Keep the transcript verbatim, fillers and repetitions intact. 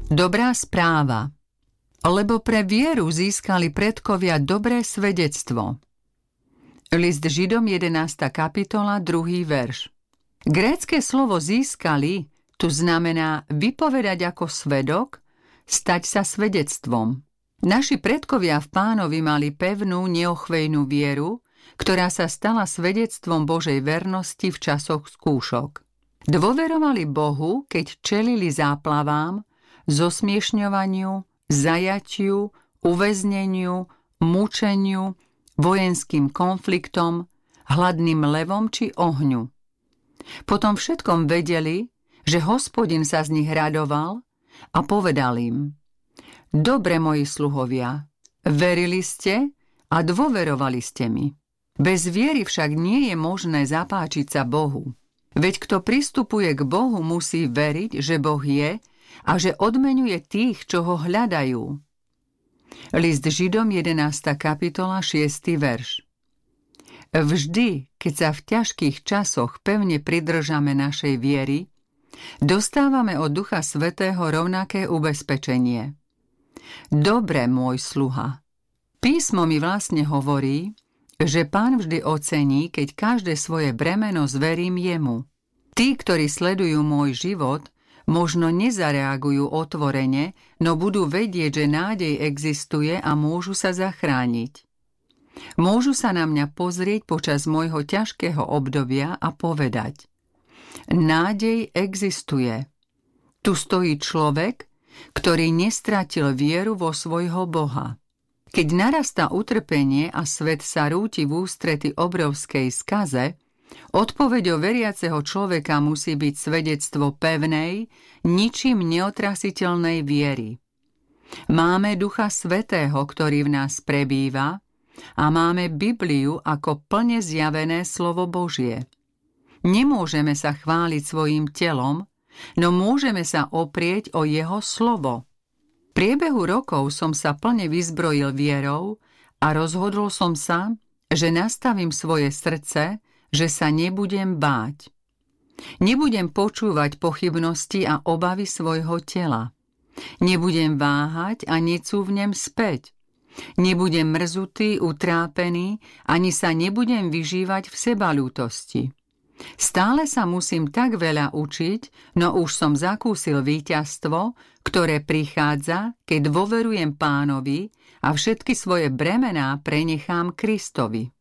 Dobrá správa. Lebo pre vieru získali predkovia dobré svedectvo. List Židom jedenásta kapitola, druhý verš. Grécke slovo získali tu znamená vypovedať ako svedok, stať sa svedectvom. Naši predkovia v Pánovi mali pevnú, neochvejnú vieru, ktorá sa stala svedectvom Božej vernosti v časoch skúšok. Dôverovali Bohu, keď čelili záplavám, zosmiešňovaniu, zajatiu, uväzneniu, mučeniu, vojenským konfliktom, hladným levom či ohňu. Potom všetkom vedeli, že Hospodin sa z nich radoval a povedal im: Dobre, moji sluhovia, verili ste a dôverovali ste mi. Bez viery však nie je možné zapáčiť sa Bohu. Veď kto pristupuje k Bohu, musí veriť, že Boh je a že odmeňuje tých, čo ho hľadajú. List Židom jedenásta kapitola, šiesty verš. Vždy, keď sa v ťažkých časoch pevne pridržame našej viery, dostávame od Ducha Svätého rovnaké ubezpečenie. Dobre, môj sluha. Písmo mi vlastne hovorí, že Pán vždy ocení, keď každé svoje bremeno zverím jemu. Tí, ktorí sledujú môj život, možno nezareagujú otvorene, no budú vedieť, že nádej existuje a môžu sa zachrániť. Môžu sa na mňa pozrieť počas môjho ťažkého obdobia a povedať: Nádej existuje. Tu stojí človek, ktorý nestratil vieru vo svojho Boha. Keď narastá utrpenie a svet sa rúti v ústrety obrovskej skaze, odpoveďou veriaceho človeka musí byť svedectvo pevnej, ničím neotrasiteľnej viery. Máme Ducha Svätého, ktorý v nás prebýva, a máme Bibliu ako plne zjavené slovo Božie. Nemôžeme sa chváliť svojím telom, no môžeme sa oprieť o jeho slovo. V priebehu rokov som sa plne vyzbrojil vierou a rozhodol som sa, že nastavím svoje srdce, že sa nebudem báť. Nebudem počúvať pochybnosti a obavy svojho tela. Nebudem váhať a necúvnem späť. Nebudem mrzutý, utrápený, ani sa nebudem vyžívať v sebalútosti. Stále sa musím tak veľa učiť, no už som zakúsil víťazstvo, ktoré prichádza, keď dôverujem Pánovi a všetky svoje bremená prenechám Kristovi.